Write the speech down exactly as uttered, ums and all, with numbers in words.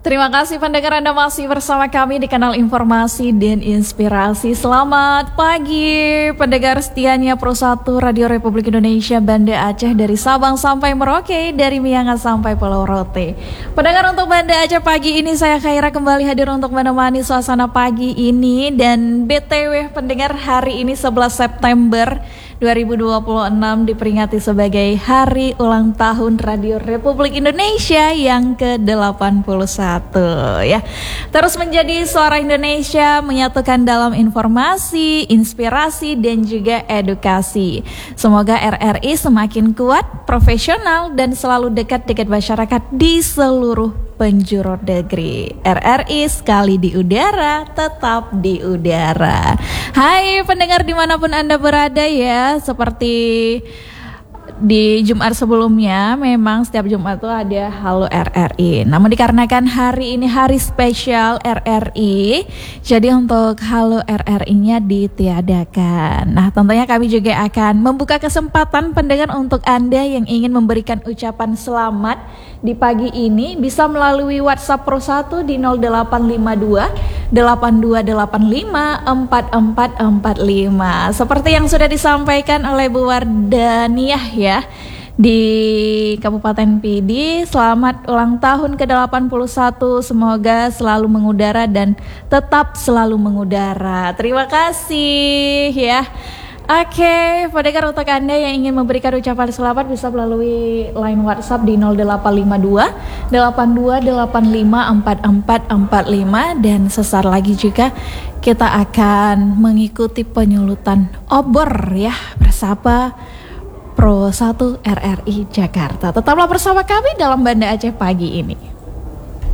Terima kasih pendengar, Anda masih bersama kami di kanal Informasi dan Inspirasi. Selamat pagi pendengar setianya Pro satu Radio Republik Indonesia Banda Aceh, dari Sabang sampai Merauke, dari Miangas sampai Pulau Rote. Pendengar, untuk Banda Aceh pagi ini saya Khaira kembali hadir untuk menemani suasana pagi ini. Dan B T W pendengar, hari ini sebelas September dua ribu dua puluh enam diperingati sebagai Hari Ulang Tahun Radio Republik Indonesia yang ke delapan puluh satu ya. Terus menjadi suara Indonesia, menyatukan dalam informasi, inspirasi dan juga edukasi. Semoga R R I semakin kuat, profesional dan selalu dekat dengan masyarakat di seluruh penjuru negeri. R R I sekali di udara, tetap di udara. Hai pendengar dimanapun Anda berada ya, seperti di Jumat sebelumnya, memang setiap Jumat itu ada Halo R R I. Namun dikarenakan hari ini hari spesial R R I, jadi untuk Halo R R I-nya ditiadakan. Nah, tentunya kami juga akan membuka kesempatan pendengar untuk Anda yang ingin memberikan ucapan selamat di pagi ini, bisa melalui WhatsApp Pro satu di nol delapan lima dua delapan dua delapan lima empat empat empat lima. Seperti yang sudah disampaikan oleh Bu Wardaniah ya di Kabupaten Pidi, selamat ulang tahun ke delapan puluh satu, semoga selalu mengudara dan tetap selalu mengudara. Terima kasih ya. Oke, pendengar, untuk Anda yang ingin memberikan ucapan selamat bisa melalui line WhatsApp di nol delapan lima dua delapan dua delapan lima empat empat empat lima. Dan sesaat lagi juga kita akan mengikuti penyulutan obor ya bersama Pro satu R R I Jakarta. Tetaplah bersama kami dalam Banda Aceh pagi ini.